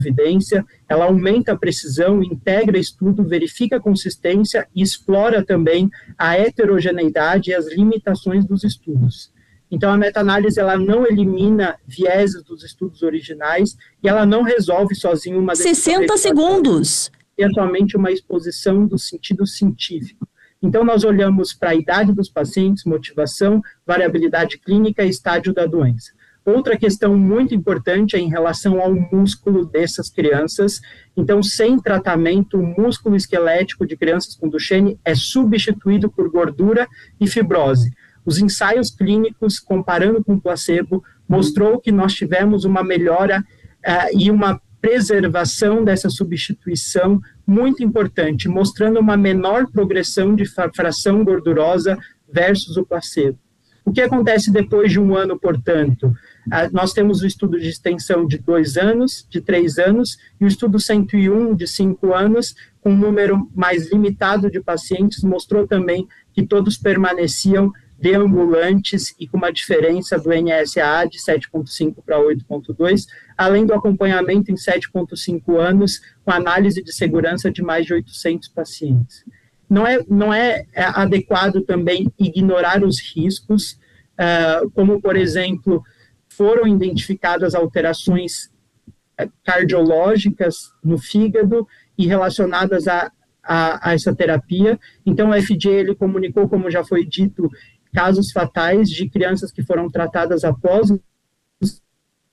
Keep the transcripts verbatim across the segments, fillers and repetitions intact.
evidência, ela aumenta a precisão, integra estudo, verifica a consistência e explora também a heterogeneidade e as limitações dos estudos. Então, a meta-análise ela não elimina vieses dos estudos originais e ela não resolve sozinho uma decisão. sessenta segundos. É somente uma exposição do sentido científico. Então, nós olhamos para a idade dos pacientes, motivação, variabilidade clínica e estágio da doença. Outra questão muito importante é em relação ao músculo dessas crianças. Então, sem tratamento, o músculo esquelético de crianças com Duchenne é substituído por gordura e fibrose. Os ensaios clínicos, comparando com o placebo, mostrou que nós tivemos uma melhora uh, e uma preservação dessa substituição muito importante, mostrando uma menor progressão de fração gordurosa versus o placebo. O que acontece depois de um ano, portanto? Ah, nós temos o estudo de extensão de dois anos, de três anos, e o estudo cento e um de cinco anos, com um número mais limitado de pacientes, mostrou também que todos permaneciam deambulantes e com uma diferença do N S A A de sete vírgula cinco para oito vírgula dois, além do acompanhamento em sete vírgula cinco anos, com análise de segurança de mais de oitocentos pacientes. Não é, não é adequado também ignorar os riscos, uh, como, por exemplo, foram identificadas alterações cardiológicas no fígado e relacionadas a, a, a essa terapia. Então, o F D A ele comunicou, como já foi dito, casos fatais de crianças que foram tratadas após os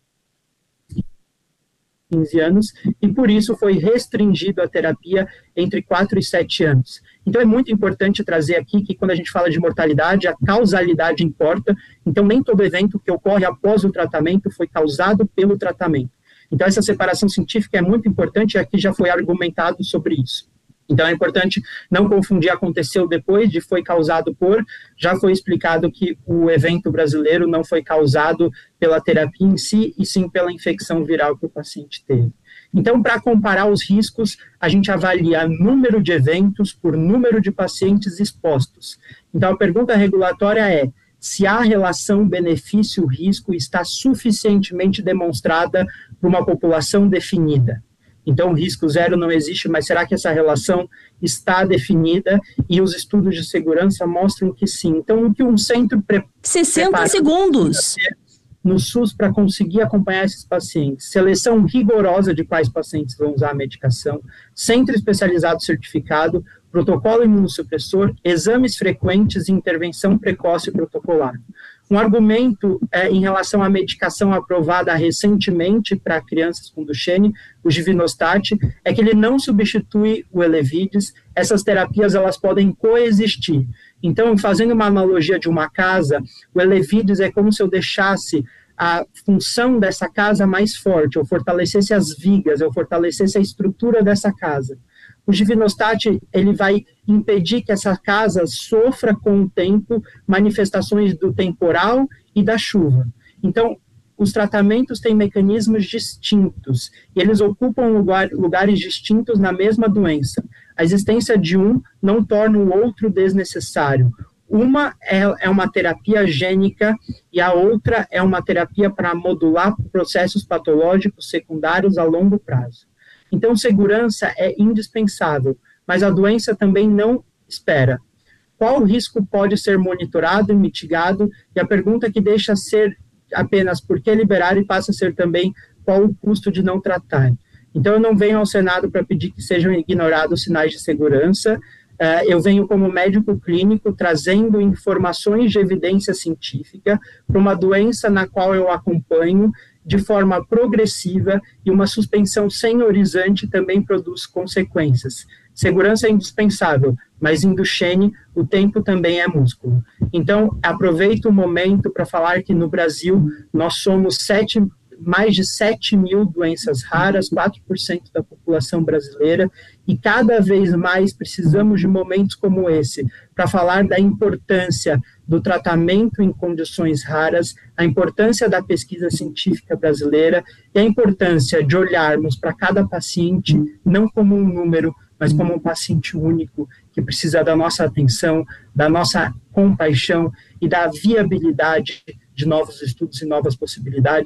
quinze anos, e por isso foi restringido a terapia entre quatro e sete anos. Então é muito importante trazer aqui que quando a gente fala de mortalidade, a causalidade importa, então nem todo evento que ocorre após o tratamento foi causado pelo tratamento. Então essa separação científica é muito importante e aqui já foi argumentado sobre isso. Então é importante não confundir aconteceu depois de foi causado por, já foi explicado que o evento brasileiro não foi causado pela terapia em si, e sim pela infecção viral que o paciente teve. Então, para comparar os riscos, a gente avalia número de eventos por número de pacientes expostos. Então, a pergunta regulatória é se a relação benefício-risco está suficientemente demonstrada para uma população definida. Então, o risco zero não existe, mas será que essa relação está definida? E os estudos de segurança mostram que sim. Então, o que um centro... Pre- sessenta segundos. No SUS para conseguir acompanhar esses pacientes. Seleção rigorosa de quais pacientes vão usar a medicação, centro especializado certificado, protocolo imunossupressor, exames frequentes e intervenção precoce protocolar. Um argumento é, em relação à medicação aprovada recentemente para crianças com Duchenne, o Givinostat, é que ele não substitui o Elevidys. Essas terapias elas podem coexistir. Então, fazendo uma analogia de uma casa, o Elevidys é como se eu deixasse a função dessa casa mais forte, eu fortalecesse as vigas, eu fortalecesse a estrutura dessa casa. O Givinostat, ele vai impedir que essa casa sofra com o tempo manifestações do temporal e da chuva. Então, os tratamentos têm mecanismos distintos, e eles ocupam lugar, lugares distintos na mesma doença. A existência de um não torna o outro desnecessário. Uma é, é uma terapia gênica e a outra é uma terapia para modular processos patológicos secundários a longo prazo. Então, segurança é indispensável, mas a doença também não espera. Qual risco pode ser monitorado e mitigado? E a pergunta que deixa ser apenas por que liberar e passa a ser também qual o custo de não tratar. Então, eu não venho ao Senado para pedir que sejam ignorados sinais de segurança, uh, eu venho como médico clínico trazendo informações de evidência científica para uma doença na qual eu acompanho de forma progressiva, e uma suspensão sem horizonte também produz consequências. Segurança é indispensável, mas em Duchenne o tempo também é músculo. Então, aproveito o momento para falar que no Brasil nós somos sete, mais de sete mil doenças raras, quatro por cento da população brasileira, e cada vez mais precisamos de momentos como esse para falar da importância do tratamento em condições raras, a importância da pesquisa científica brasileira e a importância de olharmos para cada paciente não como um número, mas como um paciente único que precisa da nossa atenção, da nossa compaixão e da viabilidade de novos estudos e novas possibilidades.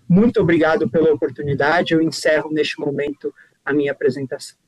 Muito obrigado pela oportunidade, eu encerro neste momento a minha apresentação.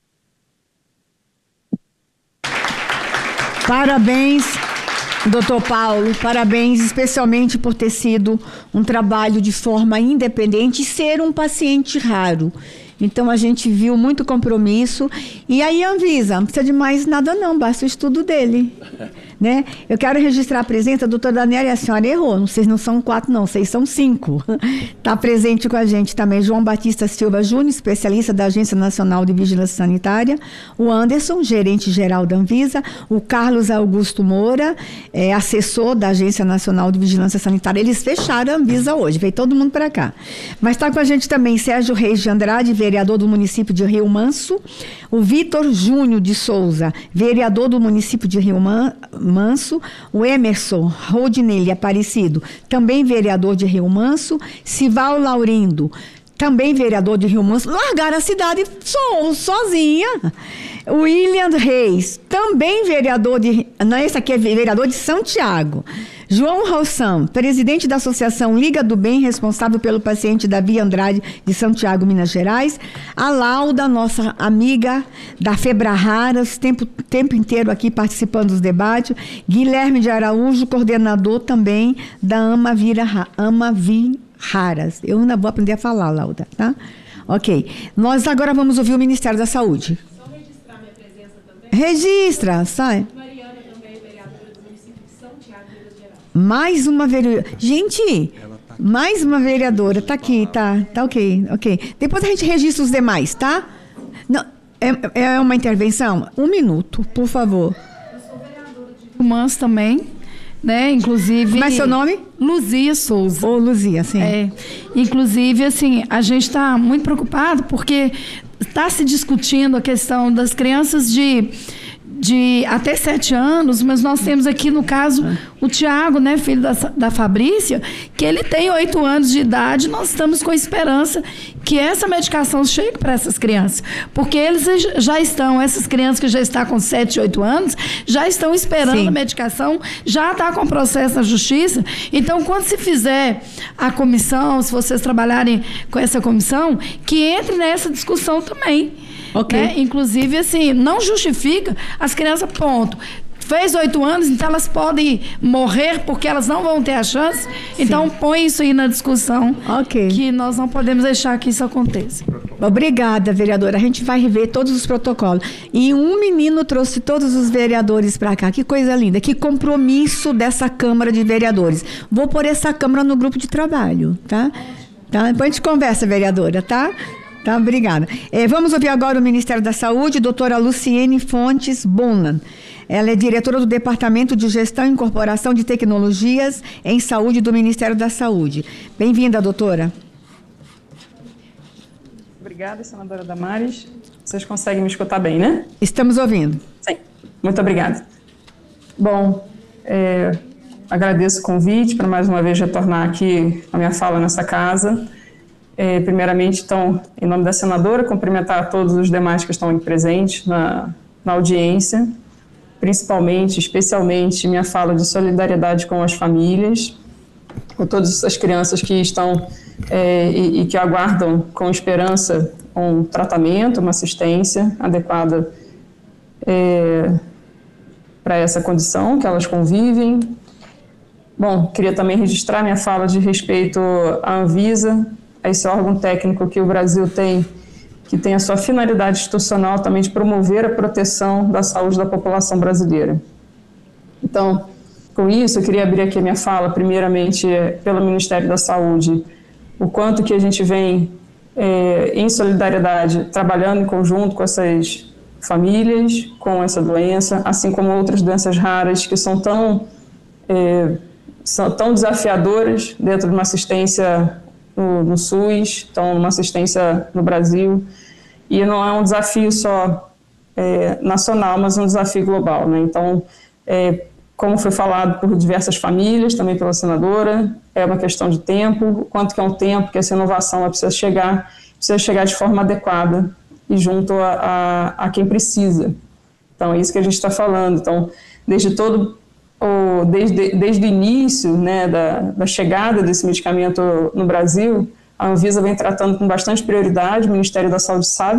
Parabéns, doutor Paulo, parabéns especialmente por ter sido um trabalho de forma independente e ser um paciente raro. Então, a gente viu muito compromisso. E aí, a Anvisa, não precisa de mais nada não, basta o estudo dele. Né? Eu quero registrar a presença da doutora Daniela, e a senhora errou, vocês não são quatro não, vocês são cinco. Está presente com a gente também João Batista Silva Júnior, especialista da Agência Nacional de Vigilância Sanitária, o Anderson, gerente-geral da Anvisa, o Carlos Augusto Moura, é, assessor da Agência Nacional de Vigilância Sanitária. Eles fecharam a Anvisa hoje, veio todo mundo para cá. Mas está com a gente também Sérgio Reis de Andrade, vereador do município de Rio Manso, o Vitor Júnior de Souza, vereador do município de Rio Manso, o Emerson Rodinelli Aparecido, também vereador de Rio Manso, Sival Laurindo, também vereador de Rio Manso, largaram a cidade so, sozinha. William Reis, também vereador de... Não, esse aqui é vereador de Santiago. João Rossam, presidente da Associação Liga do Bem, responsável pelo paciente Davi Andrade, de Santiago, Minas Gerais. A Lauda, nossa amiga da Febraharas, tempo, tempo inteiro aqui participando dos debates. Guilherme de Araújo, coordenador também da Amavira, Amaviharas. Eu ainda vou aprender a falar, Lauda, tá? Ok. Nós agora vamos ouvir o Ministério da Saúde. Só registrar minha presença também. Registra, sai. Mais uma vereadora. Gente, tá mais uma vereadora. Tá aqui, tá, tá ok, ok. Depois a gente registra os demais, tá? Não, é, é uma intervenção? Um minuto, por favor. Eu sou vereadora de Rio Manso também, né? Inclusive... Como é seu nome? Luzia Souza. Ô, Luzia, sim. É, inclusive, assim, a gente está muito preocupado porque está se discutindo a questão das crianças de... de até sete anos, mas nós temos aqui, no caso, o Tiago, né, filho da, da Fabrícia, que ele tem oito anos de idade. Nós estamos com esperança que essa medicação chegue para essas crianças, porque eles já estão, essas crianças que já estão com sete, oito anos, já estão esperando Sim. a medicação, já está com processo na justiça. Então, quando se fizer a comissão, se vocês trabalharem com essa comissão, que entre nessa discussão também. Okay. Né? Inclusive, assim, não justifica as crianças, ponto. Fez oito anos, então elas podem morrer porque elas não vão ter a chance. Sim. Então, põe isso aí na discussão, okay. que nós não podemos deixar que isso aconteça. Obrigada, vereadora. A gente vai rever todos os protocolos. E um menino trouxe todos os vereadores para cá. Que coisa linda, que compromisso dessa Câmara de Vereadores. Vou pôr essa Câmara no grupo de trabalho, tá? Tá? Depois a gente conversa, vereadora, tá? Tá, obrigada. É, vamos ouvir agora o Ministério da Saúde, doutora Luciene Fontes Bonan. Ela é diretora do Departamento de Gestão e Incorporação de Tecnologias em Saúde do Ministério da Saúde. Bem-vinda, doutora. Obrigada, senadora Damares. Vocês conseguem me escutar bem, né? Estamos ouvindo. Sim, muito obrigada. Bom, é, agradeço o convite para mais uma vez retornar aqui a minha fala nessa casa. É, primeiramente, então, em nome da senadora, cumprimentar a todos os demais que estão aqui presentes na, na audiência, principalmente, especialmente, minha fala de solidariedade com as famílias, com todas as crianças que estão é, e, e que aguardam com esperança um tratamento, uma assistência adequada é, para essa condição que elas convivem. Bom, queria também registrar minha fala de respeito à Anvisa, esse órgão técnico que o Brasil tem, que tem a sua finalidade institucional também de promover a proteção da saúde da população brasileira. Então, com isso, eu queria abrir aqui a minha fala, primeiramente, pelo Ministério da Saúde, o quanto que a gente vem, é, em solidariedade, trabalhando em conjunto com essas famílias, com essa doença, assim como outras doenças raras que são tão, é, são tão desafiadoras dentro de uma assistência No, no SUS, então uma assistência no Brasil, e não é um desafio só é, nacional, mas um desafio global, né? Então, é, como foi falado por diversas famílias, também pela senadora, é uma questão de tempo, quanto que é um tempo que essa inovação ela precisa chegar, precisa chegar de forma adequada e junto a, a, a quem precisa. Então, é isso que a gente está falando. Então, desde todo Desde, desde o início, né, da, da chegada desse medicamento no Brasil, A Anvisa vem tratando com bastante prioridade, o Ministério da Saúde sabe